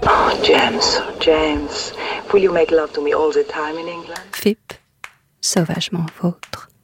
Oh, James, James, will you make love to me all the time in England? FIP, sauvagement vôtre.